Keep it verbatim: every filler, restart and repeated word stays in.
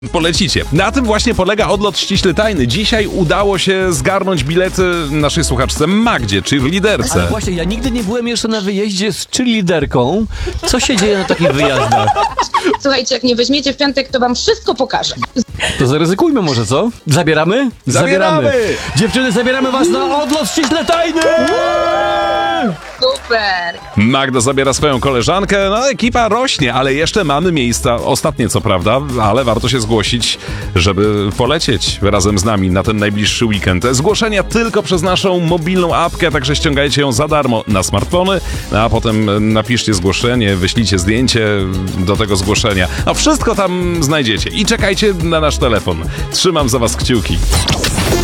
polecicie. Na tym właśnie polega odlot ściśle tajny. Dzisiaj udało się zgarnąć bilety naszej słuchaczce Magdzie, czyli liderce. Ale właśnie, ja nigdy nie byłem jeszcze na wyjeździe z cheerleaderką. Co się dzieje na takich wyjazdach? Słuchajcie, jak nie weźmiecie w piątek, to wam wszystko pokażę. To zaryzykujmy może, co? Zabieramy? Zabieramy! Dziewczyny, zabieramy was na odlot ściśle tajny! Super! Magda zabiera swoją koleżankę, no ekipa rośnie, ale jeszcze mamy miejsca, ostatnie co prawda, ale warto się zgłosić, żeby polecieć razem z nami na ten najbliższy weekend. Zgłoszenia tylko przez naszą mobilną apkę, także ściągajcie ją za darmo na smartfony, a potem napiszcie zgłoszenie, wyślijcie zdjęcie do tego zgłoszenia. A wszystko tam znajdziecie i czekajcie na nasz telefon. Trzymam za was kciuki.